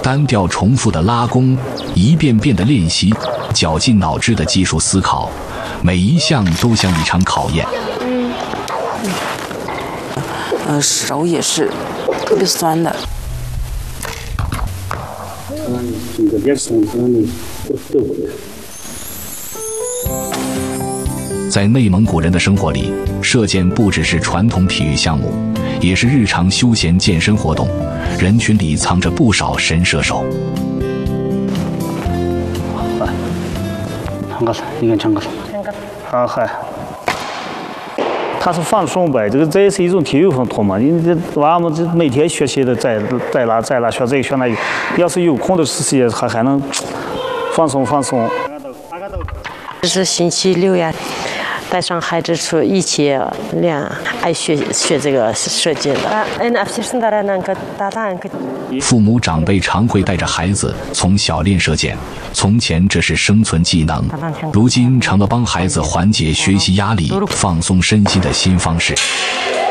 单调重复的拉弓，一遍遍的练习，绞尽脑汁的技术思考，每一项都像一场考验。 手也是特别酸的。 在内蒙古人的生活里，射箭不只是传统体育项目，也是日常休闲健身活动。人群里藏着不少神射手。 你看唱歌，好嗨。他是放松呗，这也是一种体育活动嘛。你这娃们这每天学习的在哪学这个学那个，要是有空的时间还能放松。 这是星期六呀，带上孩子一起练，爱学这个射箭的。 父母长辈常会带着孩子从小练射箭，从前这是生存技能，如今成了帮孩子缓解学习压力、放松身心的新方式。